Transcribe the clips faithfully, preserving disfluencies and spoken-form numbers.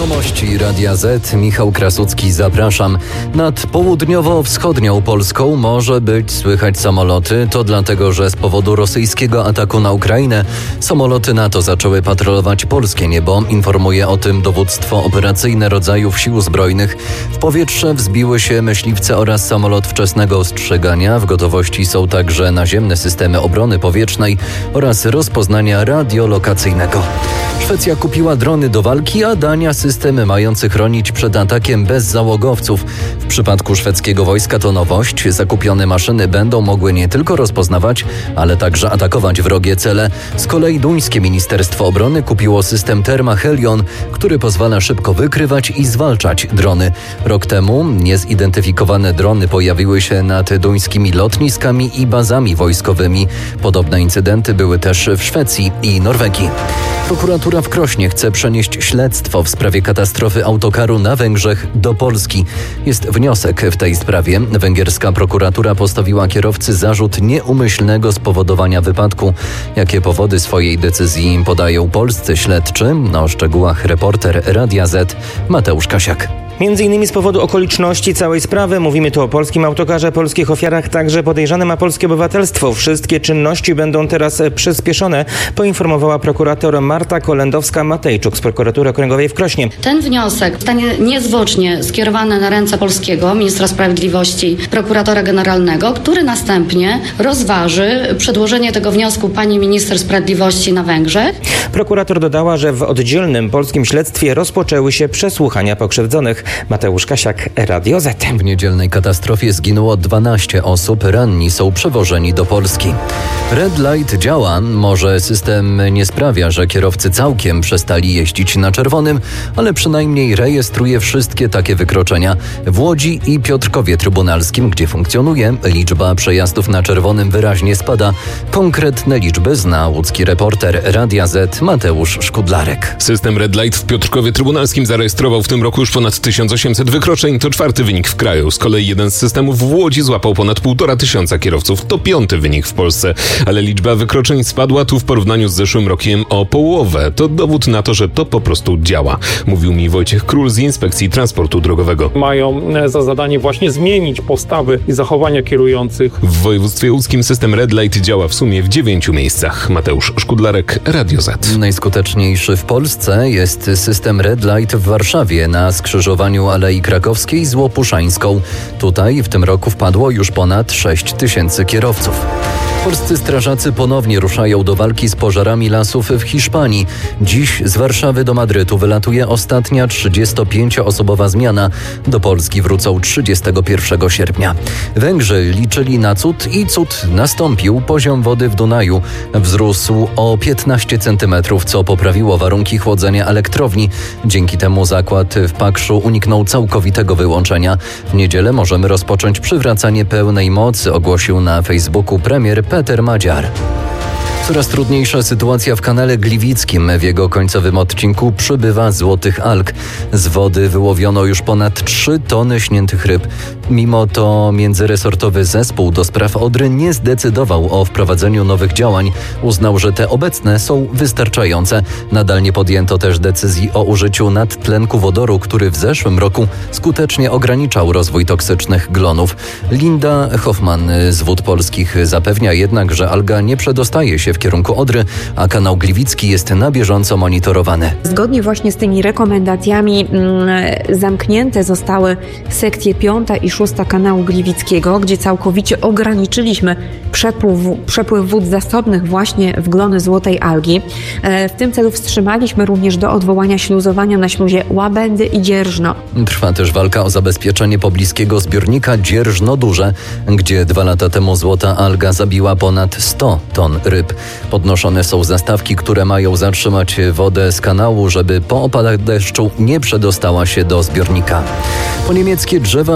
Wiadomości Radia Z. Michał Krasucki, zapraszam. Nad południowo-wschodnią Polską może być słychać samoloty. To dlatego, że z powodu rosyjskiego ataku na Ukrainę samoloty NATO zaczęły patrolować polskie niebo. Informuje o tym dowództwo operacyjne rodzajów sił zbrojnych. W powietrze wzbiły się myśliwce oraz samolot wczesnego ostrzegania. W gotowości są także naziemne systemy obrony powietrznej oraz rozpoznania radiolokacyjnego. Szwecja kupiła drony do walki, a Dania systemy mające chronić przed atakiem bez załogowców. W przypadku szwedzkiego wojska to nowość. Zakupione maszyny będą mogły nie tylko rozpoznawać, ale także atakować wrogie cele. Z kolei duńskie Ministerstwo Obrony kupiło system Therma Helion, który pozwala szybko wykrywać i zwalczać drony. Rok temu niezidentyfikowane drony pojawiły się nad duńskimi lotniskami i bazami wojskowymi. Podobne incydenty były też w Szwecji i Norwegii. Prokuratura w Krośnie chce przenieść śledztwo w sprawie katastrofy autokaru na Węgrzech do Polski. Jest wniosek w tej sprawie. Węgierska prokuratura postawiła kierowcy zarzut nieumyślnego spowodowania wypadku. Jakie powody swojej decyzji podają polscy śledczy? O szczegółach reporter Radia Z Mateusz Kasiak. Między innymi z powodu okoliczności całej sprawy. Mówimy tu o polskim autokarze, polskich ofiarach, także podejrzany ma polskie obywatelstwo. Wszystkie czynności będą teraz przyspieszone, poinformowała prokurator Marta Kolendowska-Matejczuk z prokuratury okręgowej w Krośnie. Ten wniosek zostanie niezwłocznie skierowany na ręce polskiego ministra sprawiedliwości, prokuratora generalnego, który następnie rozważy przedłożenie tego wniosku pani minister sprawiedliwości na Węgrzech. Prokurator dodała, że w oddzielnym polskim śledztwie rozpoczęły się przesłuchania pokrzywdzonych. Mateusz Kasiak, Radio Z. W niedzielnej katastrofie zginęło dwanaście osób, ranni są przewożeni do Polski. Red Light działa, może system nie sprawia, że kierowcy całkiem przestali jeździć na czerwonym, ale przynajmniej rejestruje wszystkie takie wykroczenia. W Łodzi i Piotrkowie Trybunalskim, gdzie funkcjonuje, liczba przejazdów na czerwonym wyraźnie spada. Konkretne liczby zna łódzki reporter Radia Z Mateusz Szkudlarek. System Red Light w Piotrkowie Trybunalskim zarejestrował w tym roku już ponad tysiąc osiemset wykroczeń. To czwarty wynik w kraju. Z kolei jeden z systemów w Łodzi złapał ponad półtora tysiąca kierowców. To piąty wynik w Polsce. Ale liczba wykroczeń spadła tu w porównaniu z zeszłym rokiem o połowę. To dowód na to, że to po prostu działa. Mówił mi Wojciech Król z Inspekcji Transportu Drogowego. Mają za zadanie właśnie zmienić postawy i zachowania kierujących. W województwie łódzkim system Red Light działa w sumie w dziewięciu miejscach. Mateusz Szkudlarek, Radio Z. Najskuteczniejszy w Polsce jest system Red Light w Warszawie na skrzyżowaniu Alei Krakowskiej z Łopuszańską. Tutaj w tym roku wpadło już ponad sześć tysięcy kierowców. Polscy strażacy ponownie ruszają do walki z pożarami lasów w Hiszpanii. Dziś z Warszawy do Madrytu wylatuje ostatnia trzydziestopięcioosobowa zmiana. Do Polski wrócą trzydziestego pierwszego sierpnia. Węgrzy liczyli na cud i cud nastąpił. Poziom wody w Dunaju wzrósł o piętnaście centymetrów, co poprawiło warunki chłodzenia elektrowni. Dzięki temu zakład w Pakszu uniknął całkowitego wyłączenia. W niedzielę możemy rozpocząć przywracanie pełnej mocy, ogłosił na Facebooku premier Peter Madziar. Coraz trudniejsza sytuacja w kanale Gliwickim. W jego końcowym odcinku przybywa złotych alg. Z wody wyłowiono już ponad trzy tony śniętych ryb. Mimo to międzyresortowy zespół do spraw Odry nie zdecydował o wprowadzeniu nowych działań. Uznał, że te obecne są wystarczające. Nadal nie podjęto też decyzji o użyciu nadtlenku wodoru, który w zeszłym roku skutecznie ograniczał rozwój toksycznych glonów. Linda Hoffman z Wód Polskich zapewnia jednak, że alga nie przedostaje się w kierunku Odry, a kanał Gliwicki jest na bieżąco monitorowany. Zgodnie właśnie z tymi rekomendacjami mm, zamknięte zostały sekcje piąta i szósta kanału Gliwickiego, gdzie całkowicie ograniczyliśmy przepływ, przepływ wód zasobnych właśnie w glony złotej algi. E, w tym celu wstrzymaliśmy również do odwołania śluzowania na śluzie Łabędy i Dzierżno. Trwa też walka o zabezpieczenie pobliskiego zbiornika Dzierżno-Duże, gdzie dwa lata temu złota alga zabiła ponad sto ton ryb. Podnoszone są zastawki, które mają zatrzymać wodę z kanału, żeby po opadach deszczu nie przedostała się do zbiornika. Po niemieckie drzewa z Alei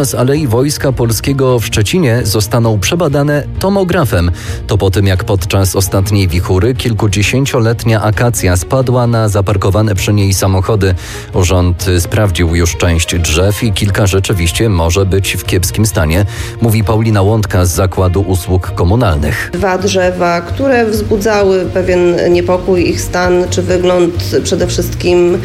oddziałki Wojska Polskiego w Szczecinie zostaną przebadane tomografem. To po tym, jak podczas ostatniej wichury kilkudziesięcioletnia akacja spadła na zaparkowane przy niej samochody. Urząd sprawdził już część drzew i kilka rzeczywiście może być w kiepskim stanie, mówi Paulina Łądka z Zakładu Usług Komunalnych. Dwa drzewa, które wzbudzały pewien niepokój, ich stan czy wygląd przede wszystkim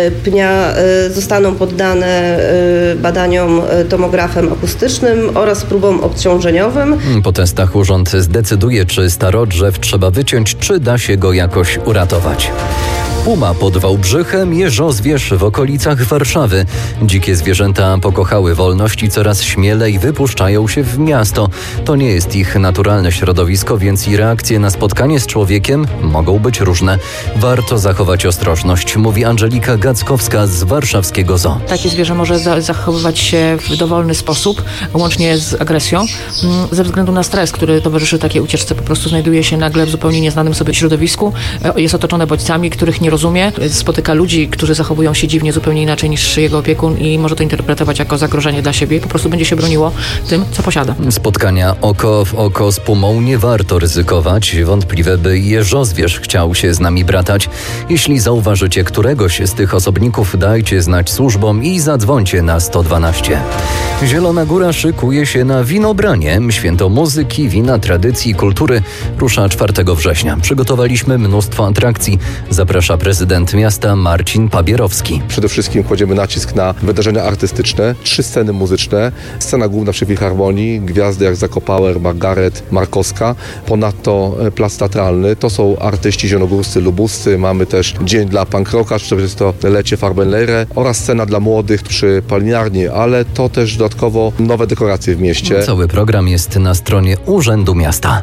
pnia zostaną poddane badaniom tomografem akustycznym oraz próbom obciążeniowym. Po testach urząd zdecyduje, czy starodrzew trzeba wyciąć, czy da się go jakoś uratować. Puma pod Wałbrzychem, jeżozwierz w okolicach Warszawy. Dzikie zwierzęta pokochały wolność i coraz śmielej wypuszczają się w miasto. To nie jest ich naturalne środowisko, więc i reakcje na spotkanie z człowiekiem mogą być różne. Warto zachować ostrożność, mówi Angelika Gackowska z warszawskiego zoo. Takie zwierzę może za- zachowywać się w dowolny sposób, łącznie z agresją, ze względu na stres, który towarzyszy takiej ucieczce. Po prostu znajduje się nagle w zupełnie nieznanym sobie środowisku, jest otoczone bodźcami, których nie rozumie, spotyka ludzi, którzy zachowują się dziwnie, zupełnie inaczej niż jego opiekun i może to interpretować jako zagrożenie dla siebie i po prostu będzie się broniło tym, co posiada. Spotkania oko w oko z pumą nie warto ryzykować. Wątpliwe, by jeżozwierz chciał się z nami bratać. Jeśli zauważycie któregoś z tych osobników, dajcie znać służbom i zadzwońcie na sto dwanaście. Zielona Góra szykuje się na winobranie. Święto muzyki, wina, tradycji i kultury rusza czwartego września. Przygotowaliśmy mnóstwo atrakcji. Zaprasza prezydent miasta Marcin Pabierowski. Przede wszystkim kładziemy nacisk na wydarzenia artystyczne, trzy sceny muzyczne, scena główna przy Filharmonii, gwiazdy jak Zakopauer, Margaret, Markowska, ponadto plac teatralny. To są artyści zielonogórscy, lubuscy. Mamy też dzień dla punk rocka, czy to jest to lecie Farbenlehre oraz scena dla młodych przy Paliniarni, ale to też dodatkowo nowe dekoracje w mieście. Cały program jest na stronie Urzędu Miasta.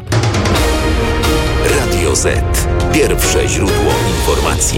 Radio Z. Pierwsze źródło informacji.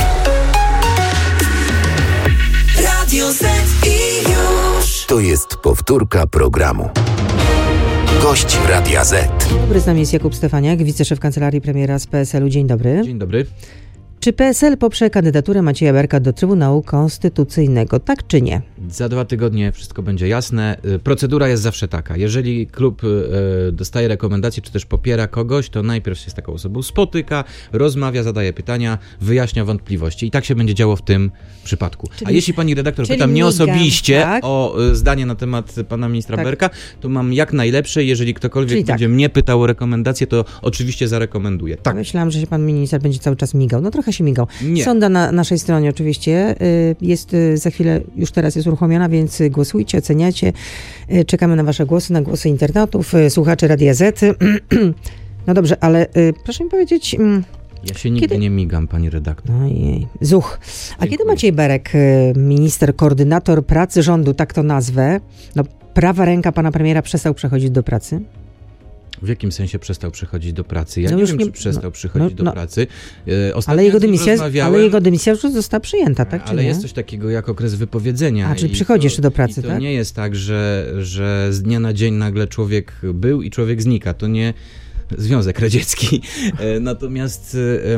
Radio Z i już. To jest powtórka programu. Gość Radia Z. Dobry, z nami jest Jakub Stefaniak, wiceszef Kancelarii Premiera z P S L-u. Dzień dobry. Dzień dobry. Czy P S L poprze kandydaturę Macieja Berka do Trybunału Konstytucyjnego, tak czy nie? Za dwa tygodnie wszystko będzie jasne. Procedura jest zawsze taka. Jeżeli klub e, dostaje rekomendacje, czy też popiera kogoś, to najpierw się z taką osobą spotyka, rozmawia, zadaje pytania, wyjaśnia wątpliwości. I tak się będzie działo w tym przypadku. Czyli, A jeśli pani redaktor pyta mnie osobiście tak? o e, zdanie na temat pana ministra tak. Berka, to mam jak najlepsze. Jeżeli ktokolwiek czyli będzie tak. mnie pytał o rekomendację, to oczywiście zarekomenduję. Tak. Myślałam, że się pan minister będzie cały czas migał. No trochę się migał. Nie. Sonda na naszej stronie oczywiście jest za chwilę, już teraz jest uruchomiona, więc głosujcie, oceniacie. Czekamy na wasze głosy, na głosy internautów, słuchaczy Radia Z. No dobrze, ale proszę mi powiedzieć... Ja się nigdy kiedy... nie migam, pani redaktor. Ojej. Zuch. A Dziękuję. Kiedy Maciej Berek, minister, koordynator pracy rządu, tak to nazwę, no prawa ręka pana premiera przestał przechodzić do pracy? W jakim sensie przestał przychodzić do pracy? Ja no nie już wiem, nie, czy przestał no, przychodzić no, do no, pracy. Ostatnio ale, jego dymisja, ale jego dymisja już została przyjęta, tak? Ale czy jest coś takiego jak okres wypowiedzenia. A, czyli przychodzi jeszcze do pracy, i to tak? To nie jest tak, że, że z dnia na dzień nagle człowiek był i człowiek znika. To nie... Związek Radziecki. Natomiast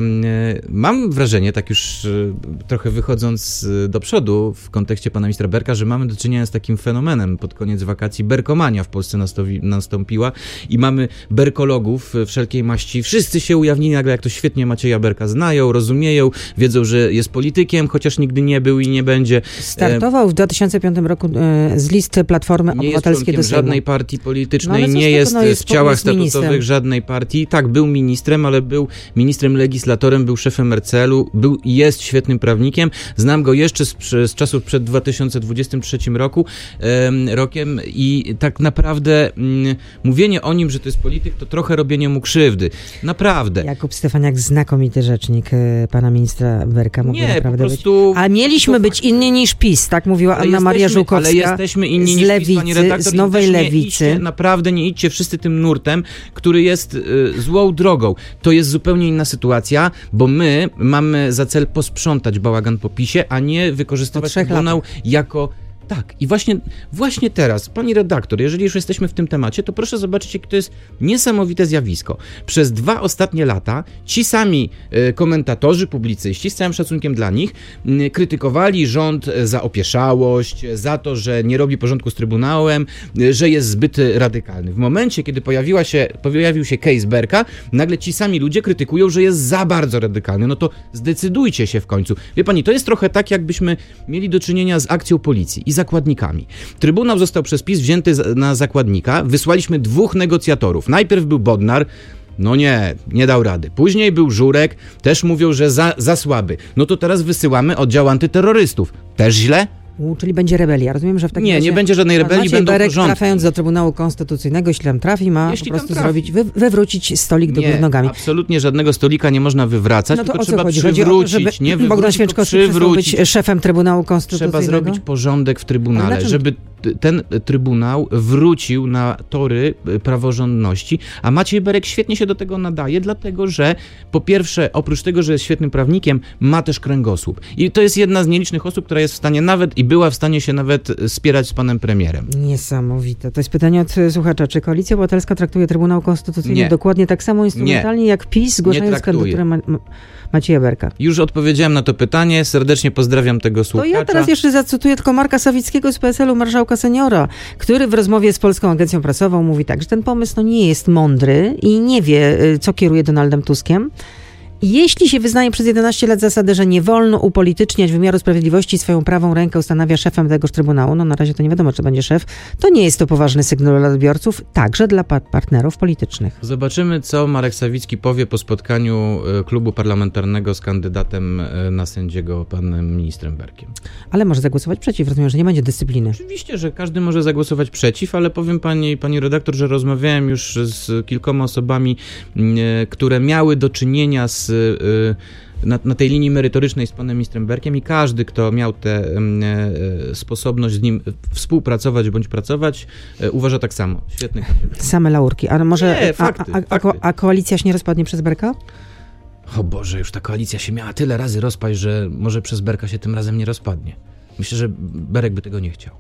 mam wrażenie, tak już trochę wychodząc do przodu w kontekście pana ministra Berka, że mamy do czynienia z takim fenomenem. Pod koniec wakacji berkomania w Polsce nastąpiła i mamy berkologów wszelkiej maści. Wszyscy się ujawnili nagle, jak to świetnie Macieja Berka znają, rozumieją, wiedzą, że jest politykiem, chociaż nigdy nie był i nie będzie. Startował w dwa tysiące piątym roku z listy Platformy Obywatelskiej do Sejmu. Nie jest żadnej partii politycznej, no, nie jest no, jest w ciałach statutowych żadnej partii. Tak, był ministrem, ale był ministrem legislatorem, był szefem R C L-u, był i jest świetnym prawnikiem. Znam go jeszcze z, z czasów przed dwa tysiące dwudziestym trzecim roku, e, rokiem i tak naprawdę m, mówienie o nim, że to jest polityk, to trochę robienie mu krzywdy. Naprawdę. Jakub Stefaniak, znakomity rzecznik e, pana ministra Berka. Mógł Nie, naprawdę po prostu... Być. A mieliśmy być inni niż PiS, tak mówiła ale Anna Maria Żukowska. Ale jesteśmy inni niż z lewicy, PiS, pani redaktor. z nowej nie lewicy. Idźcie, naprawdę nie idźcie wszyscy tym nurtem, który jest y, złą drogą. To jest zupełnie inna sytuacja, bo my mamy za cel posprzątać bałagan po PiSie, a nie wykorzystywać Trybunał jako Tak, i właśnie, właśnie teraz, pani redaktor, jeżeli już jesteśmy w tym temacie, to proszę zobaczyć, jakie to jest niesamowite zjawisko. Przez dwa ostatnie lata ci sami y, komentatorzy, publicyści, z całym szacunkiem dla nich, y, krytykowali rząd za opieszałość, za to, że nie robi porządku z Trybunałem, y, że jest zbyt radykalny. W momencie, kiedy pojawiła się, pojawił się case Berka, nagle ci sami ludzie krytykują, że jest za bardzo radykalny. No to zdecydujcie się w końcu. Wie pani, to jest trochę tak, jakbyśmy mieli do czynienia z akcją policji i zakładnikami. Trybunał został przez PiS wzięty na zakładnika, wysłaliśmy dwóch negocjatorów. Najpierw był Bodnar, no nie, nie dał rady. Później był Żurek, też mówią, że za, za słaby. No to teraz wysyłamy oddział antyterrorystów. Też źle? U, czyli będzie rebelia. Rozumiem, że w takim Nie, razie... nie będzie żadnej rebelii, Maciej będą Berek, porządki. trafiając do Trybunału Konstytucyjnego, jeśli tam trafi, ma Jeśli po prostu trafi. zrobić, wy, wywrócić stolik do Nie, góry nogami. absolutnie żadnego stolika nie można wywracać, No to tylko o co trzeba chodzi? Chodzi przywrócić, o to, żeby nie wywrócić, Bogdan tylko Święczkowski przestał przywrócić. być szefem Trybunału Konstytucyjnego? Trzeba zrobić porządek w Ale Trybunale, na czym- żeby t- ten Trybunał wrócił na tory y, praworządności, a Maciej Berek świetnie się do tego nadaje, dlatego że po pierwsze, oprócz tego, że jest świetnym prawnikiem, ma też kręgosłup. I to jest jedna z nielicznych osób, która jest w stanie nawet i była w stanie się nawet spierać z panem premierem. Niesamowite. To jest pytanie od e, słuchacza. Czy Koalicja Obywatelska traktuje Trybunał Konstytucyjny Nie. dokładnie tak samo instrumentalnie jak PiS, zgłaszając traktuje. kandydaturę Ma- Ma- Macieja Berka? Już odpowiedziałem na to pytanie, serdecznie pozdrawiam tego To słuchacza. ja teraz jeszcze zacytuję tylko Marka Sawickiego z P S L u, marszałka seniora, który w rozmowie z Polską Agencją Prasową mówi tak, że ten pomysł no, nie jest mądry i nie wie, y, co kieruje Donaldem Tuskiem. Jeśli się wyznaje przez jedenaście lat zasadę, że nie wolno upolityczniać wymiaru sprawiedliwości, swoją prawą rękę ustanawia szefem tegoż Trybunału, no na razie to nie wiadomo, czy będzie szef, to nie jest to poważny sygnał dla odbiorców, także dla pa- partnerów politycznych. Zobaczymy, co Marek Sawicki powie po spotkaniu e, klubu parlamentarnego z kandydatem e, na sędziego, panem ministrem Berkiem. Ale może zagłosować przeciw, rozumiem, że nie będzie dyscypliny. Oczywiście, że każdy może zagłosować przeciw, ale powiem pani, pani redaktor, że rozmawiałem już z kilkoma osobami, m, e, które miały do czynienia z e, na, na tej linii merytorycznej z panem ministrem Berkiem i każdy, kto miał tę e, sposobność z nim współpracować bądź pracować, e, uważa tak samo. Świetny kandydat. Same laurki. A może Nie, a, fakty, a, a, a, ko- a koalicja się nie rozpadnie przez Berka? O Boże, już ta koalicja się miała tyle razy rozpaść, że może przez Berka się tym razem nie rozpadnie. Myślę, że Berek by tego nie chciał.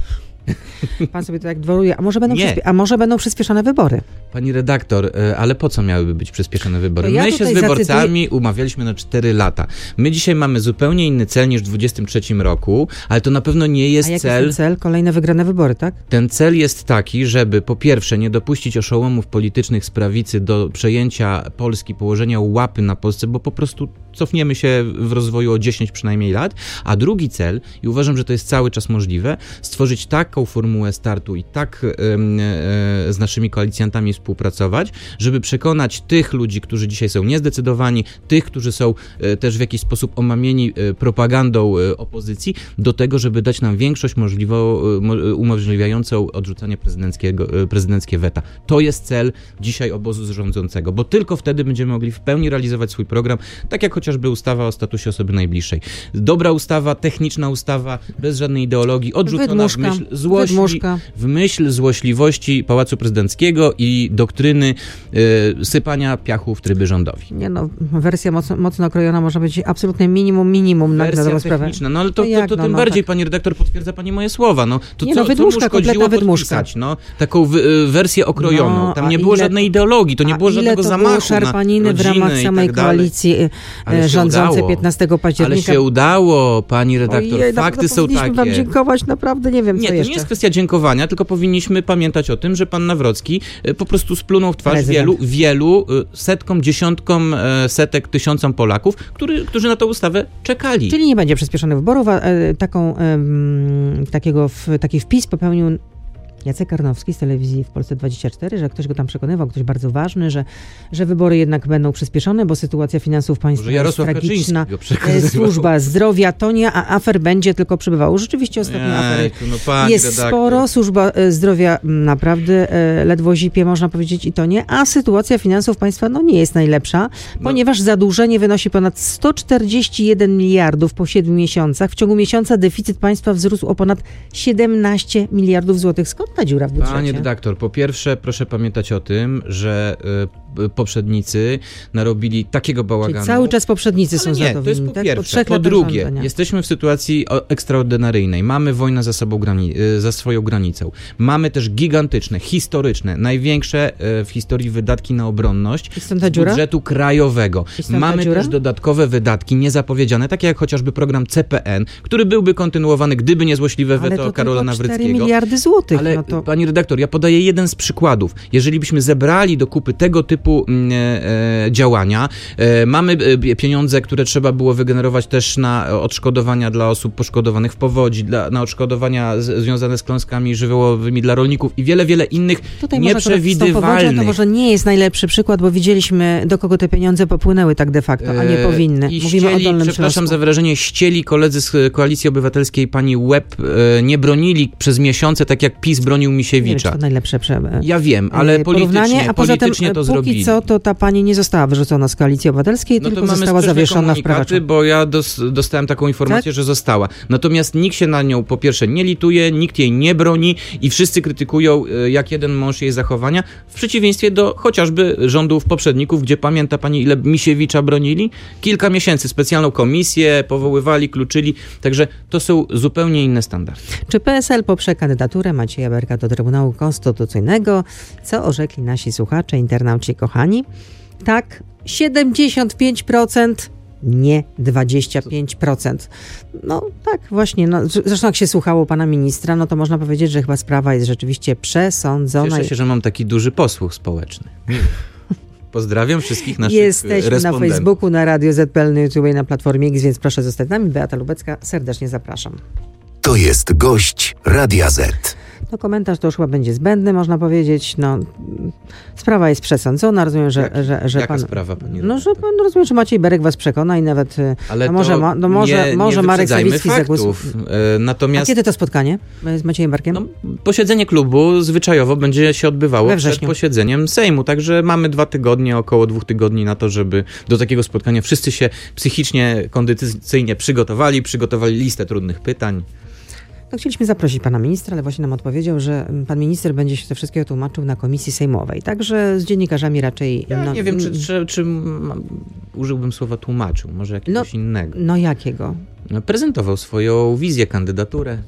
Pan sobie to tak dworuje. A może będą, Nie. przyspie- a może będą przyspieszone wybory? Pani redaktor, e, ale po co miałyby być przyspieszone wybory? To ja My się z tutaj wyborcami zacytuję- umawialiśmy na cztery lata. My dzisiaj mamy zupełnie inny cel niż w dwudziestym trzecim roku, ale to na pewno nie jest A jaki cel... jest ten cel? Kolejne wygrane wybory, tak? Ten cel jest taki, żeby po pierwsze nie dopuścić oszołomów politycznych z prawicy do przejęcia Polski, położenia łapy na Polsce, bo po prostu cofniemy się w rozwoju o dziesięć przynajmniej lat, a drugi cel, i uważam, że to jest cały czas możliwe, stworzyć taką formułę startu i tak e, e, z naszymi koalicjantami współpracować, żeby przekonać tych ludzi, którzy dzisiaj są niezdecydowani, tych, którzy są e, też w jakiś sposób omamieni e, propagandą e, opozycji, do tego, żeby dać nam większość możliwo, e, mo, umożliwiającą odrzucanie prezydenckiego, e, prezydenckie weta. To jest cel dzisiaj obozu rządzącego, bo tylko wtedy będziemy mogli w pełni realizować swój program, tak jak chociażby ustawa o statusie osoby najbliższej. Dobra ustawa, techniczna ustawa, bez żadnej ideologii, odrzucona Wydmuszka. w myśl złośli, Wydmuszka. w myśl złośliwości Pałacu Prezydenckiego i doktryny y, sypania piachu w tryby rządowi. Nie no, wersja mocno, mocno okrojona może być absolutnie minimum, minimum na, na Wersja dobrą sprawę. techniczna, no ale to, No to, jak, to no, tym no, bardziej, tak. pani redaktor, potwierdza pani moje słowa. No, to Nie co, no, co mu wydmuszka, szkodziło kompletna wydmuszka. podpisać? No, taką wy, y, wersję okrojoną. No, Tam a nie było ile żadnej to- ideologii, to nie było A ile żadnego to zamachu było szarpaniny na w rodziny ramach i samej tak dalej. koalicji e, Ale się rządzącej udało. piętnastego października. Ale się udało, pani redaktor. Ojej, Fakty naprawdę są powinniśmy wam takie. dziękować, naprawdę nie wiem, Nie, co to jeszcze. nie jest kwestia dziękowania, tylko powinniśmy pamiętać o tym, że pan Nawrocki e, po prostu splunął w twarz Prezydent. wielu, wielu e, setkom, dziesiątkom, e, setek, tysiącom Polaków, który, którzy na tę ustawę czekali. Czyli nie będzie przyspieszonych wyborów, a e, taką, em, takiego w, taki wpis popełnił Jacek Karnowski z telewizji w Polsce dwadzieścia cztery, że ktoś go tam przekonywał, ktoś bardzo ważny, że, że wybory jednak będą przyspieszone, bo sytuacja finansów państwa Może jest Jarosław tragiczna. Kaczyński go przekonywał. E, Służba zdrowia tonie, a afer będzie tylko przybywało. Rzeczywiście ostatnie afery. Jejku, no pani Jest redaktor. sporo, służba e, zdrowia m, naprawdę e, ledwo zipie, można powiedzieć, i to nie, a sytuacja finansów państwa no, nie jest najlepsza, ponieważ zadłużenie wynosi ponad sto czterdzieści jeden miliardów po siedmiu miesiącach. W ciągu miesiąca deficyt państwa wzrósł o ponad siedemnaście miliardów złotych. Skąd istotna dziura w budżecie. Panie redaktor, po pierwsze proszę pamiętać o tym, że y, poprzednicy narobili takiego bałaganu. Czyli cały czas poprzednicy są nie, za to to jest winni, po tak? pierwsze. Po, po drugie, rządzenia. Jesteśmy w sytuacji ekstraordynaryjnej. Mamy wojnę za, sobą grani- za swoją granicą. Mamy też gigantyczne, historyczne, największe w historii wydatki na obronność z budżetu krajowego. Mamy też dodatkowe wydatki niezapowiedziane, takie jak chociażby program C P N, który byłby kontynuowany, gdyby nie złośliwe weto to Karola Nawrockiego. cztery miliardy złotych. Ale no to... pani redaktor, ja podaję jeden z przykładów. Jeżeli byśmy zebrali do kupy tego typu e, e, działania, e, mamy e, pieniądze, które trzeba było wygenerować też na odszkodowania dla osób poszkodowanych w powodzi, dla, na odszkodowania z, związane z klęskami żywiołowymi dla rolników i wiele, wiele innych Tutaj nieprzewidywalnych. Może to może nie jest najlepszy przykład, bo widzieliśmy, do kogo te pieniądze popłynęły tak de facto, a nie powinny. I Mówimy ścieli, o Dolnym przepraszam Śląsku. za wyrażenie, ścieli koledzy z Koalicji Obywatelskiej pani Łeb e, nie bronili przez miesiące, tak jak PiS bronił Misiewicza. Nie wiem, czy to najlepsze prze... Ja wiem, ale politycznie, a poza politycznie tym, to póki zrobili. co, to ta pani nie została wyrzucona z Koalicji Obywatelskiej, no tylko została zawieszona w prawach. Bo ja dos, dostałem taką informację, tak? że została. Natomiast nikt się na nią po pierwsze nie lituje, nikt jej nie broni i wszyscy krytykują jak jeden mąż jej zachowania, w przeciwieństwie do chociażby rządów poprzedników, gdzie pamięta pani, ile Misiewicza bronili? Kilka miesięcy specjalną komisję powoływali, kluczyli, także to są zupełnie inne standardy. Czy P S L poprze kandydaturę Macieja Berka do Trybunału Konstytucyjnego? Co orzekli nasi słuchacze, internauci kochani? Tak, siedemdziesiąt pięć procent, nie dwadzieścia pięć procent. No tak, właśnie. No, zresztą jak się słuchało pana ministra, no to można powiedzieć, że chyba sprawa jest rzeczywiście przesądzona. Cieszę się, że mam taki duży posłuch społeczny. Pozdrawiam wszystkich naszych Jesteśmy respondentów. na Facebooku, na Radio Z P L, na YouTube i na Platformie X, więc proszę zostać z nami. Beata Lubecka, serdecznie zapraszam. To jest gość Radia Z. No komentarz to już chyba będzie zbędny, można powiedzieć. No, sprawa jest przesądzona. Rozumiem, że, Jak, że, że jaka pan... sprawa, pani No, że pan rozumie, że Maciej Berek was przekona i nawet... Ale no może, to no może, nie, może nie Marek Sawicki faktów. Natomiast... A kiedy to spotkanie z Maciejem Berkiem? No, posiedzenie klubu zwyczajowo będzie się odbywało przed posiedzeniem Sejmu, także mamy dwa tygodnie, około dwóch tygodni na to, żeby do takiego spotkania wszyscy się psychicznie, kondycyjnie przygotowali, przygotowali listę trudnych pytań. No, chcieliśmy zaprosić pana ministra, ale właśnie nam odpowiedział, że pan minister będzie się ze wszystkiego tłumaczył na komisji sejmowej. Także z dziennikarzami raczej... Ja no, nie wiem, czy, czy, czy użyłbym słowa tłumaczył, może jakiegoś no, innego. No jakiego? Prezentował swoją wizję, kandydaturę.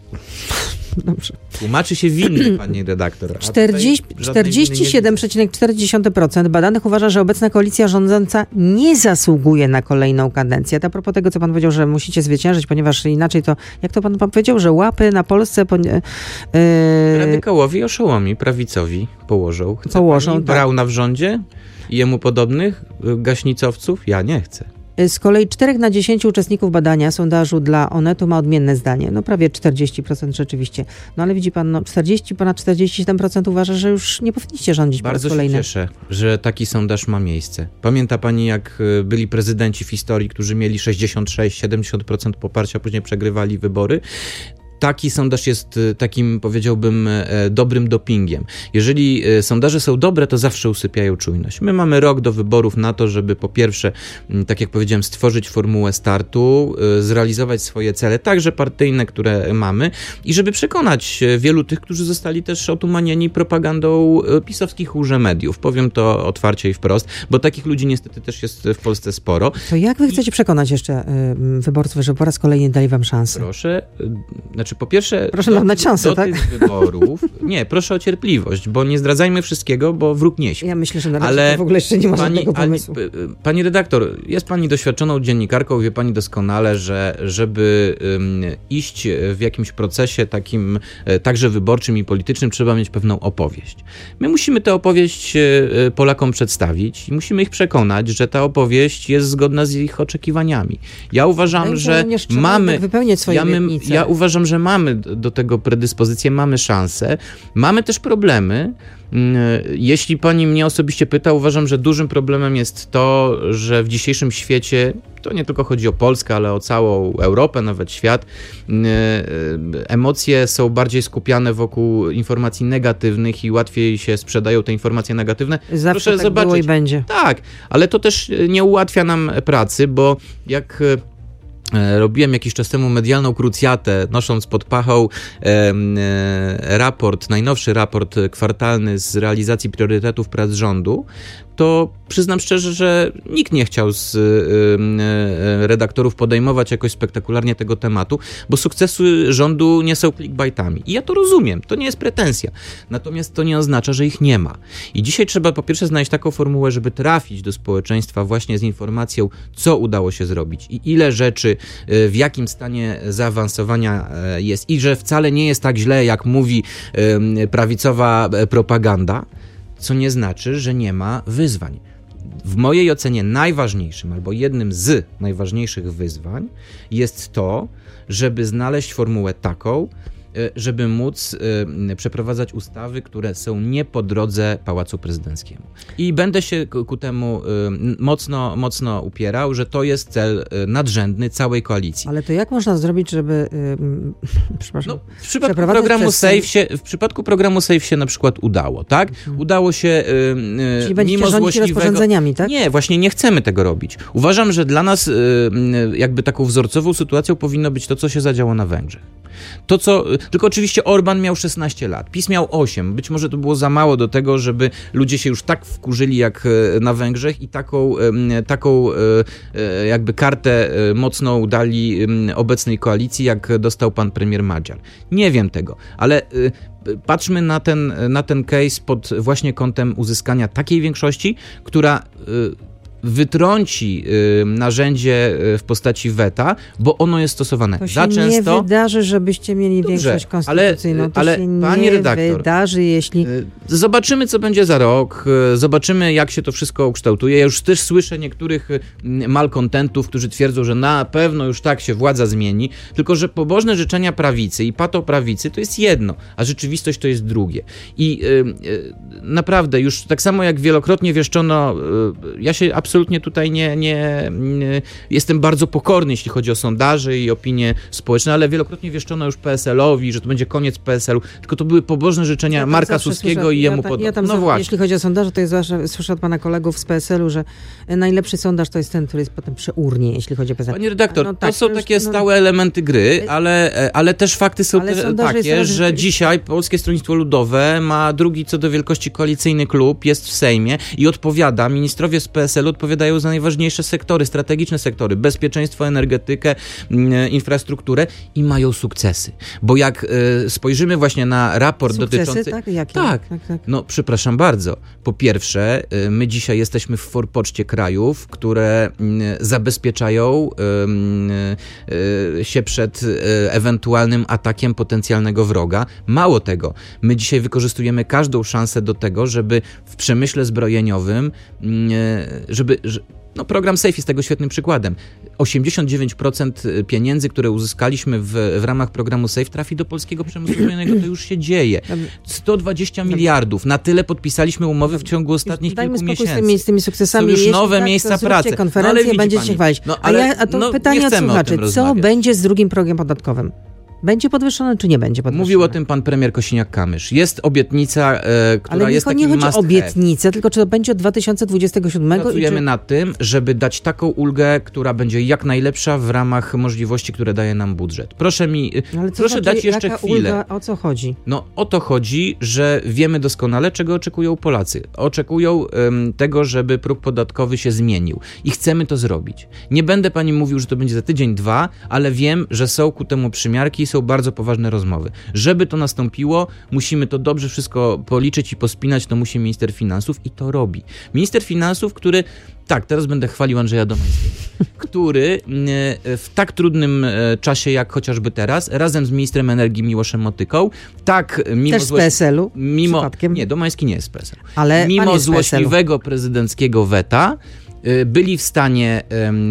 Dobrze. Tłumaczy się winny, pani redaktor. czterdzieści siedem przecinek cztery procent badanych uważa, że obecna koalicja rządząca nie zasługuje na kolejną kadencję. A propos tego, co pan powiedział, że musicie zwyciężyć, ponieważ inaczej to, jak to pan, pan powiedział, że łapy na Polsce... Po, yy... Radykałowi, oszołomi, prawicowi położą. Chce położą, pani tak. Brauna w rządzie i jemu podobnych gaśnicowców? Ja nie chcę. Z kolei czterech na dziesięciu uczestników badania sondażu dla Onetu ma odmienne zdanie. No prawie czterdzieści procent rzeczywiście. No ale widzi pan, no czterdzieści, ponad czterdzieści siedem procent uważa, że już nie powinniście rządzić po raz kolejny. Bardzo się cieszę, że taki sondaż ma miejsce. Pamięta pani, jak byli prezydenci w historii, którzy mieli sześćdziesiąt sześć do siedemdziesięciu procent poparcia, a później przegrywali wybory? Taki sondaż jest takim, powiedziałbym, dobrym dopingiem. Jeżeli sondaże są dobre, to zawsze usypiają czujność. My mamy rok do wyborów na to, żeby po pierwsze, tak jak powiedziałem, stworzyć formułę startu, zrealizować swoje cele, także partyjne, które mamy i żeby przekonać wielu tych, którzy zostali też otumanieni propagandą pisowskich mediów. Powiem to otwarcie i wprost, bo takich ludzi niestety też jest w Polsce sporo. To jak wy chcecie przekonać jeszcze y, wyborców, że po raz kolejny dali wam szansę? Proszę, znaczy po pierwsze... Proszę nam dać szansę, do tak? tych wyborów... Nie, proszę o cierpliwość, bo nie zdradzajmy wszystkiego, bo wróg nie śpi. Ja myślę, że na razie Ale to w ogóle jeszcze nie ma pani, żadnego pomysłu. Pani, pani redaktor, jest pani doświadczoną dziennikarką, wie pani doskonale, że żeby um, iść w jakimś procesie takim także wyborczym i politycznym, trzeba mieć pewną opowieść. My musimy tę opowieść Polakom przedstawić i musimy ich przekonać, że ta opowieść jest zgodna z ich oczekiwaniami. Ja uważam, Ale że mamy... wypełniać swoje ja, my, obietnice. ja uważam, że mamy do tego predyspozycję, mamy szansę. Mamy też problemy. Jeśli pani mnie osobiście pyta, uważam, że dużym problemem jest to, że w dzisiejszym świecie, to nie tylko chodzi o Polskę, ale o całą Europę, nawet świat, emocje są bardziej skupiane wokół informacji negatywnych i łatwiej się sprzedają te informacje negatywne. Zawsze Proszę tak zobaczyć. było i będzie. Tak, ale to też nie ułatwia nam pracy, bo jak Robiłem jakiś czas temu medialną krucjatę, nosząc pod pachą e, e, raport, najnowszy raport kwartalny z realizacji priorytetów prac rządu, to przyznam szczerze, że nikt nie chciał z y, y, redaktorów podejmować jakoś spektakularnie tego tematu, bo sukcesy rządu nie są clickbaitami. I ja to rozumiem, to nie jest pretensja. Natomiast to nie oznacza, że ich nie ma. I dzisiaj trzeba po pierwsze znaleźć taką formułę, żeby trafić do społeczeństwa właśnie z informacją, co udało się zrobić i ile rzeczy, y, w jakim stanie zaawansowania y, jest i że wcale nie jest tak źle, jak mówi y, prawicowa propaganda, co nie znaczy, że nie ma wyzwań. W mojej ocenie najważniejszym, albo jednym z najważniejszych wyzwań jest to, żeby znaleźć formułę taką, żeby móc y, przeprowadzać ustawy, które są nie po drodze Pałacu Prezydenckiemu. I będę się ku, ku temu y, mocno, mocno upierał, że to jest cel y, nadrzędny całej koalicji. Ale to jak można zrobić, żeby y, przepraszam, no, w przypadku programu przez... Safe się, w przypadku programu Safe się na przykład udało, tak? Hmm. Udało się y, y, Czyli będziecie mimo rządzić złośliwego... rozporządzeniami, tak? Nie, właśnie nie chcemy tego robić. Uważam, że dla nas y, y, jakby taką wzorcową sytuacją powinno być to, co się zadziało na Węgrzech. To, co... Tylko oczywiście Orban miał szesnaście lat, PiS miał osiem. Być może to było za mało do tego, żeby ludzie się już tak wkurzyli jak na Węgrzech i taką, taką jakby kartę mocną dali obecnej koalicji, jak dostał pan premier Magyar. Nie wiem tego, ale patrzmy na ten, na ten case pod właśnie kątem uzyskania takiej większości, która wytrąci y, narzędzie w postaci weta, bo ono jest stosowane to się za często. Nie wydarzy, żebyście mieli Dobrze, większość konstytucyjną. Ale, to ale się pani nie redaktor, wydarzy, jeśli... Zobaczymy, co będzie za rok, zobaczymy, jak się to wszystko ukształtuje. Ja już też słyszę niektórych malkontentów, którzy twierdzą, że na pewno już tak się władza zmieni, tylko że pobożne życzenia prawicy i patoprawicy to jest jedno, a rzeczywistość to jest drugie. I y, y, naprawdę już tak samo jak wielokrotnie wieszczono, y, ja się absolutnie Absolutnie tutaj nie, nie, nie... Jestem bardzo pokorny, jeśli chodzi o sondaże i opinie społeczne, ale wielokrotnie wieszczono już P S L-owi, że to będzie koniec P S L-u, tylko to były pobożne życzenia ja Marka Suskiego słyszę, i jemu ja podobnych. Ja tam no za, jeśli chodzi o sondaże, to jest zawsze, słyszę od pana kolegów z P S L-u, że najlepszy sondaż to jest ten, który jest potem przy urnie, jeśli chodzi o P S L. Panie redaktor, no, to tak, są to takie już, no... stałe elementy gry, ale, ale też fakty są te, takie, że jest... dzisiaj Polskie Stronnictwo Ludowe ma drugi co do wielkości koalicyjny klub, jest w Sejmie i odpowiada, ministrowie z P S L-u odpowiadają za najważniejsze sektory, strategiczne sektory, bezpieczeństwo, energetykę, infrastrukturę i mają sukcesy. Bo jak y, spojrzymy właśnie na raport sukcesy, dotyczący... Tak? Jakie? Tak, tak, tak. No przepraszam bardzo. Po pierwsze, y, my dzisiaj jesteśmy w forpoczcie krajów, które y, zabezpieczają y, y, się przed y, ewentualnym atakiem potencjalnego wroga. Mało tego, my dzisiaj wykorzystujemy każdą szansę do tego, żeby w przemyśle zbrojeniowym, y, żeby... Że, No, program Safe jest tego świetnym przykładem. osiemdziesiąt dziewięć procent pieniędzy, które uzyskaliśmy w, w ramach programu Safe, trafi do polskiego przemysłu zbrojeniowego. To już się dzieje. sto dwadzieścia miliardów. Na tyle podpisaliśmy umowy w ciągu ostatnich Dajmy kilku miesięcy. Z tymi, z tymi sukcesami. Są już Jeśli nowe tak, miejsca to pracy. konferencję, no, ale będziecie pani, się chwalić. no, ale, ale, a, ja, a to no, pytanie od słuchaczy. Co rozmawiać. będzie z drugim progiem podatkowym? Będzie podwyższone, czy nie będzie podwyższone? Mówił o tym pan premier Kosiniak-Kamysz. Jest obietnica, e, która Ale jest takim takim nie chodzi o obietnicę, tylko czy to będzie od dwa tysiące dwudziestego siódmego? Pracujemy czy... nad tym, żeby dać taką ulgę, która będzie jak najlepsza w ramach możliwości, które daje nam budżet. Proszę mi, Ale co proszę znaczy, dać jeszcze jaka chwilę. Ulga, o co chodzi? No o to chodzi, że wiemy doskonale, czego oczekują Polacy. Oczekują um, tego, żeby próg podatkowy się zmienił i chcemy to zrobić. Nie będę pani mówił, że to będzie za tydzień, dwa, ale wiem, że są ku temu przymiarki i są bardzo poważne rozmowy. Żeby to nastąpiło, musimy to dobrze wszystko policzyć i pospinać, to musi minister finansów i to robi. Minister finansów, który, tak, teraz będę chwalił Andrzeja Domańskiego, który w tak trudnym czasie jak chociażby teraz, razem z ministrem energii Miłoszem Motyką, tak mimo... Też z P S L-u? Mimo, przypadkiem? nie, Domański nie jest z P S L. Ale mimo złośliwego prezydenckiego weta, byli w stanie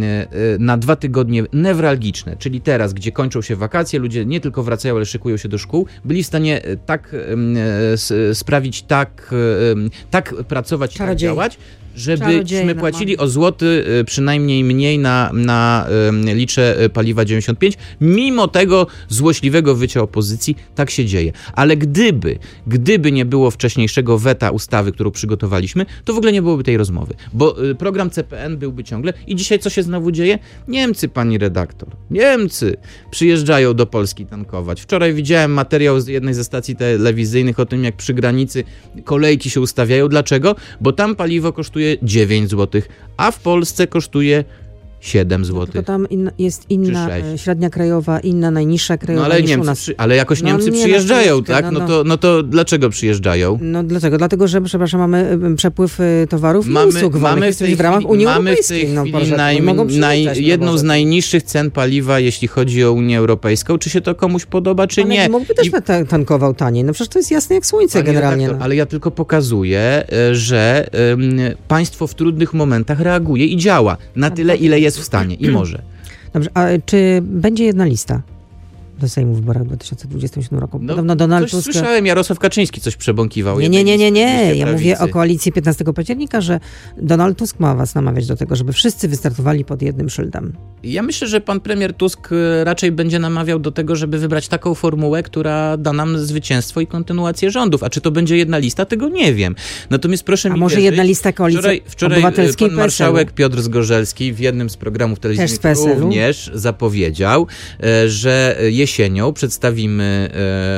na dwa tygodnie newralgiczne, czyli teraz, gdzie kończą się wakacje, ludzie nie tylko wracają, ale szykują się do szkół, byli w stanie tak sprawić, tak, tak pracować i tak działać, żebyśmy płacili o złoty przynajmniej mniej na, na um, litrze paliwa dziewięćdziesiąt pięć. Mimo tego złośliwego wycia opozycji tak się dzieje. Ale gdyby, gdyby nie było wcześniejszego weta ustawy, którą przygotowaliśmy, to w ogóle nie byłoby tej rozmowy. Bo y, program C P N byłby ciągle. I dzisiaj co się znowu dzieje? Niemcy, pani redaktor, Niemcy przyjeżdżają do Polski tankować. Wczoraj widziałem materiał z jednej ze stacji telewizyjnych o tym, jak przy granicy kolejki się ustawiają. Dlaczego? Bo tam paliwo kosztuje dziewięć złotych, a w Polsce kosztuje siedem złotych. Tylko tam in, jest inna średnia krajowa, inna najniższa krajowa no ale niż Niemcy, u nas. Przy, ale jakoś no, Niemcy nie przyjeżdżają, no, tak? No, no, to, no to dlaczego przyjeżdżają? No dlatego, dlatego że, przepraszam, mamy przepływ towarów i mamy, usług mamy w, tej w ramach chwili, Unii mamy w tej Europejskiej. chwili no, naj, naj, jedną z najniższych cen paliwa, jeśli chodzi o Unię Europejską. Czy się to komuś podoba, czy ale nie? Mógłby też I... tankował taniej. No przecież to jest jasne jak słońce generalnie. Redaktor, no. Ale ja tylko pokazuję, że um, państwo w trudnych momentach reaguje i działa na tyle, ile jest w stanie i może. Dobrze, a czy będzie jedna lista do Sejmu w wyborach w dwa tysiące dwudziestym siódmym roku? No, Podobno Donald coś Tusk... słyszałem, Jarosław Kaczyński coś przebąkiwał. Nie, nie, nie, nie, nie. Ja mówię o koalicji piętnastego października, że Donald Tusk ma was namawiać do tego, żeby wszyscy wystartowali pod jednym szyldem. Ja myślę, że pan premier Tusk raczej będzie namawiał do tego, żeby wybrać taką formułę, która da nam zwycięstwo i kontynuację rządów. A czy to będzie jedna lista? Tego nie wiem. Natomiast proszę A mi może wierzyć, jedna lista koalicji wczoraj, wczoraj obywatelskiej pan marszałek Piotr Zgorzelski w jednym z programów telewizyjnych również zapowiedział, że jesienią przedstawimy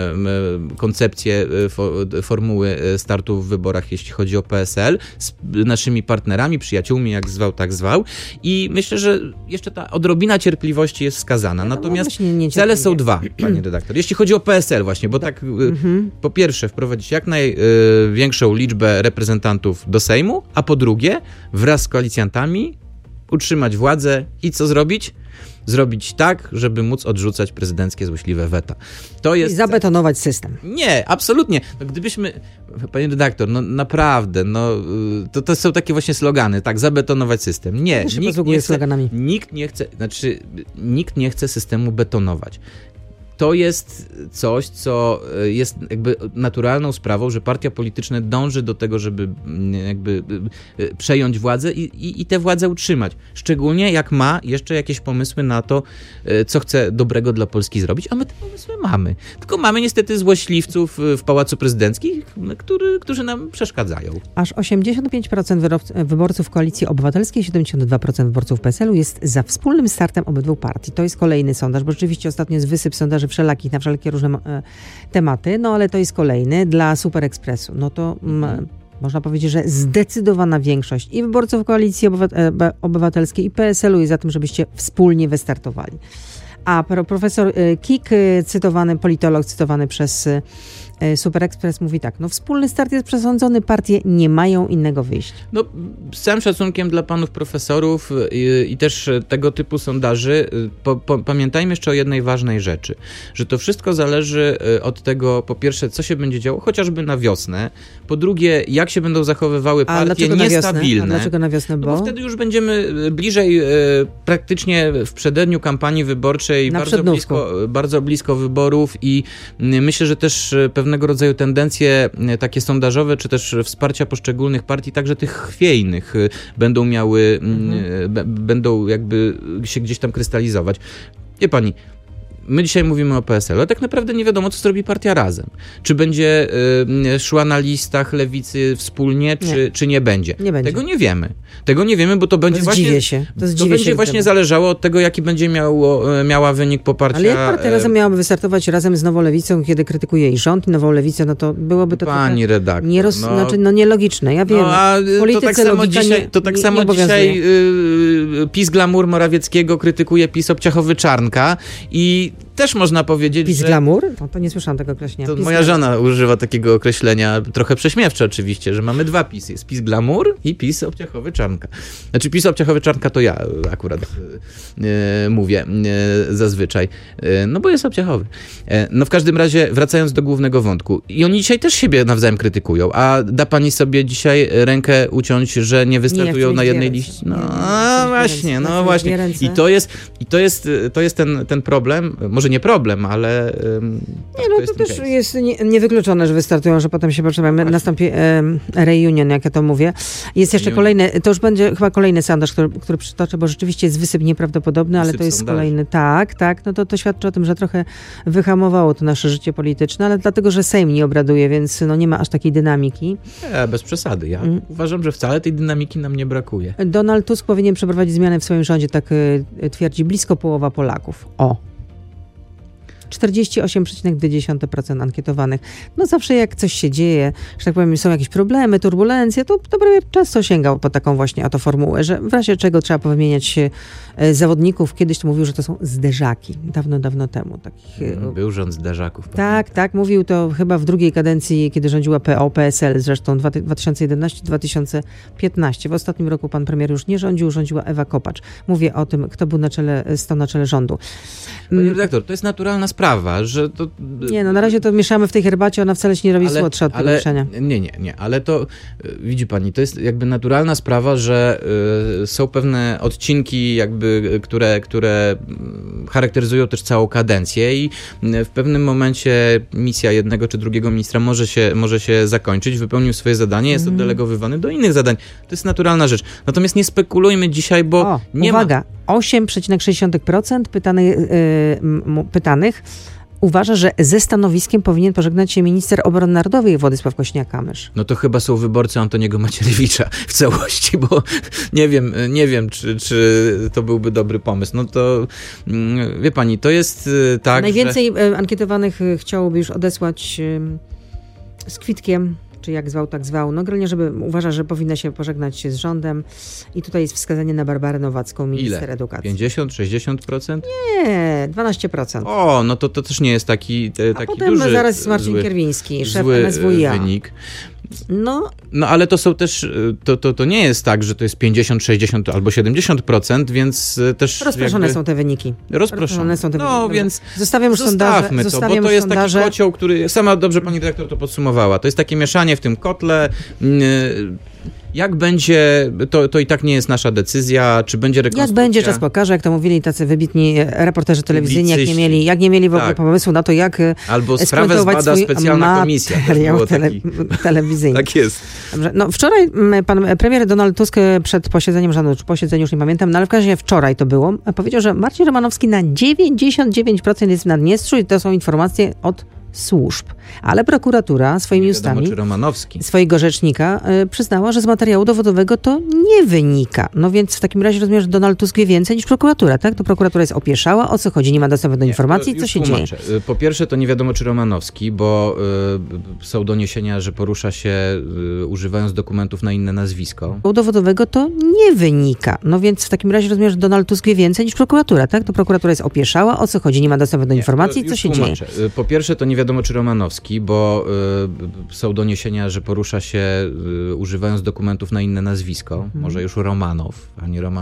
koncepcję formuły startu w wyborach, jeśli chodzi o P S L, z naszymi partnerami, przyjaciółmi, jak zwał, tak zwał. I myślę, że jeszcze ta odrobina cierpliwości jest wskazana. Natomiast nie, nie cele są dwa, pani redaktor. Jeśli chodzi o P S L właśnie, bo tak mhm. po pierwsze wprowadzić jak największą liczbę reprezentantów do Sejmu, a po drugie wraz z koalicjantami utrzymać władzę i co zrobić? Zrobić tak, żeby móc odrzucać prezydenckie złośliwe weta. To jest... I zabetonować system. Nie, absolutnie. No, gdybyśmy, panie redaktor, no naprawdę, no to, to są takie właśnie slogany, tak, zabetonować system. Nie, nikt nie, nie chce, sloganami. nikt nie chce, znaczy nikt nie chce systemu betonować. To jest coś, co jest jakby naturalną sprawą, że partia polityczna dąży do tego, żeby jakby przejąć władzę i, i, i tę władzę utrzymać. Szczególnie jak ma jeszcze jakieś pomysły na to, co chce dobrego dla Polski zrobić, a my te pomysły mamy. Tylko mamy niestety złośliwców w Pałacu Prezydenckim, który, którzy nam przeszkadzają. Aż osiemdziesiąt pięć procent wyborców Koalicji Obywatelskiej, siedemdziesiąt dwa procent wyborców P S L u jest za wspólnym startem obydwu partii. To jest kolejny sondaż, bo rzeczywiście ostatnio jest wysyp sondaży wszelakich na wszelkie różne e, tematy, no ale to jest kolejny dla Super Expressu. No to m, można powiedzieć, że zdecydowana większość i wyborców Koalicji Obywa- Obywatelskiej i P S L u jest za tym, żebyście wspólnie wystartowali. A profesor Kik, cytowany politolog, cytowany przez Super Express mówi tak, no wspólny start jest przesądzony, partie nie mają innego wyjścia. No z całym szacunkiem dla panów profesorów i, i też tego typu sondaży, po, po, pamiętajmy jeszcze o jednej ważnej rzeczy, że to wszystko zależy od tego, po pierwsze, co się będzie działo, chociażby na wiosnę, po drugie, jak się będą zachowywały partie niestabilne. A dlaczego na wiosnę? Bo? No bo wtedy już będziemy bliżej e, praktycznie w przededniu kampanii wyborczej, bardzo blisko, bardzo blisko wyborów i myślę, że też pewne pewnego rodzaju tendencje takie sondażowe, czy też wsparcia poszczególnych partii, także tych chwiejnych, będą miały, mhm. b- będą jakby się gdzieś tam krystalizować. Wie pani, my dzisiaj mówimy o P S L, ale tak naprawdę nie wiadomo, co zrobi partia Razem. Czy będzie y, szła na listach lewicy wspólnie, czy nie, czy nie będzie. Nie będzie. Tego nie wiemy. Tego nie wiemy, bo to będzie to właśnie, się. To, to będzie się właśnie zależało od tego, jaki będzie miało, miała wynik poparcia. Ale jak partia Razem miałaby wystartować razem z Nową Lewicą, kiedy krytykuje i rząd, i Nową Lewicę, no to byłoby to Pani redaktor, nieroz, no, znaczy, no nielogiczne. Ja wiem. No, a to tak samo dzisiaj, to tak nie, samo nie dzisiaj yy, PiS Glamour Morawieckiego krytykuje PiS Obciachowy Czarnka i też można powiedzieć, PiS że... Glamour? No to nie słyszałam tego określenia. To PiS moja Glamour. żona używa takiego określenia, trochę prześmiewcze oczywiście, że mamy dwa PiSy. Jest PiS Glamour i PiS Obciachowy Czarnka. Znaczy PiS Obciachowy Czarnka to ja akurat e, mówię e, zazwyczaj, e, no bo jest obciachowy. E, no w każdym razie, wracając do głównego wątku. I oni dzisiaj też siebie nawzajem krytykują, a da pani sobie dzisiaj rękę uciąć, że nie wystartują nie, na jednej ręce. liście? No nie, nie, właśnie, no właśnie. I to jest, i to jest, to jest ten, ten problem, może może nie problem, ale ym, nie, no to, jest to też case. jest nie, niewykluczone, że wystartują, że potem się potrzebujemy. Nastąpi um, reunion, jak ja to mówię. Jest jeszcze Reunion. kolejny, to już będzie chyba kolejny sondaż, który, który przytoczę, bo rzeczywiście jest wysyp nieprawdopodobny, ale Wysyp to jest sondaży. kolejny. Tak, tak, no to, to świadczy o tym, że trochę wyhamowało to nasze życie polityczne, ale dlatego, że Sejm nie obraduje, więc no nie ma aż takiej dynamiki. Nie, bez przesady. Ja Mm. uważam, że wcale tej dynamiki nam nie brakuje. Donald Tusk powinien przeprowadzić zmiany w swoim rządzie, tak y, twierdzi blisko połowa Polaków. O. czterdzieści osiem przecinek dwa procent ankietowanych. No zawsze jak coś się dzieje, że tak powiem, są jakieś problemy, turbulencje, to, to prawie często sięgał po taką właśnie oto formułę, że w razie czego trzeba wymieniać e, zawodników. Kiedyś to mówił, że to są zderzaki. Dawno, dawno temu. Takich, e, Był rząd zderzaków. tak, tak. Mówił to chyba w drugiej kadencji, kiedy rządziła P O, P S L, zresztą dwa tysiące jedenasty dwa tysiące piętnaście. W ostatnim roku pan premier już nie rządził, rządziła Ewa Kopacz. Mówię o tym, kto był na czele, stał na czele rządu. Panie redaktor, to jest naturalna sprawa, że to... Nie, no na razie to mieszamy w tej herbacie, ona wcale się nie robi ale, słodsza od tego ale, mieszania. Nie, nie, nie, ale to y, widzi pani, to jest jakby naturalna sprawa, że y, są pewne odcinki jakby, y, które, które y, charakteryzują też całą kadencję i y, w pewnym momencie misja jednego czy drugiego ministra może się, może się zakończyć, wypełnił swoje zadanie, jest Mhm. oddelegowywany do innych zadań. To jest naturalna rzecz. Natomiast nie spekulujmy dzisiaj, bo O, nie uwaga, ma... osiem przecinek sześć procent pytanych, yy, m, pytanych uważa, że ze stanowiskiem powinien pożegnać się minister obrony narodowej Władysław Kośniak-Kamysz. No to chyba są wyborcy Antoniego Macierewicza w całości, bo nie wiem, nie wiem, czy, czy to byłby dobry pomysł. No to mm, wie pani, to jest y, tak, Najwięcej że... y, ankietowanych y, chciałoby już odesłać y, z kwitkiem, czy jak zwał, tak zwał. No generalnie, żeby uważa, że powinna się pożegnać się z rządem. I tutaj jest wskazanie na Barbarę Nowacką, minister Ile? edukacji. pięćdziesiąt, sześćdziesiąt procent? Nie, dwanaście procent. O, no to, to też nie jest taki, te, A taki potem duży, zaraz jest Marcin zły, Kierwiński, szef zły N S W I A. wynik. No, No ale to są też, to, to, to nie jest tak, że to jest pięćdziesiąt, sześćdziesiąt albo siedemdziesiąt procent, więc też rozproszone jakby... są te wyniki. Rozproszone. są te No, wyniki. Dobra. więc Zostawiam już sondaże. zostawmy to, Zostawiam bo to już jest sondaże. taki kocioł, który... Sama dobrze pani dyrektor to podsumowała. To jest takie mieszanie w tym kotle. Jak będzie, to, to i tak nie jest nasza decyzja, czy będzie rekonstrukcja... Jak będzie, czas pokaże, jak to mówili tacy wybitni reporterzy telewizyjni, jak nie Publicyści. mieli, jak nie mieli w ogóle Tak. pomysłu na to, jak Albo sprawę spuentować zbada swój specjalna komisja. Też materiał było tele, taki... telewizyjny. Tak jest. Dobrze. No, wczoraj m, pan premier Donald Tusk przed posiedzeniem rządu, czy posiedzeniu, już nie pamiętam, no ale w każdym razie wczoraj to było, powiedział, że Marcin Romanowski na dziewięćdziesiąt dziewięć procent jest w Naddniestrzu i to są informacje od służb. Ale prokuratura swoimi Nie wiadomo, ustami czy Romanowski. swojego rzecznika y, przyznała, że z materiału dowodowego to nie wynika. No więc w takim razie rozumiem, że Donald Tusk wie więcej niż prokuratura, tak? To prokuratura jest opieszała, o co chodzi, nie ma dostępu do informacji, to co już się tłumaczę. dzieje. Po pierwsze, to nie wiadomo, czy Romanowski, bo y, są doniesienia, że porusza się y, używając dokumentów na inne nazwisko. Dowodowego to nie wynika. No więc w takim razie rozumiem, że Donald Tusk wie więcej niż prokuratura, tak? To prokuratura jest opieszała, o co chodzi, nie ma dostępu do informacji, to co już się tłumaczę. dzieje. Po pierwsze, to nie wiadomo, czy Romanowski, bo y, są doniesienia, że porusza się y, używając dokumentów na inne nazwisko. Mhm. Może już Romanow, a nie Roman.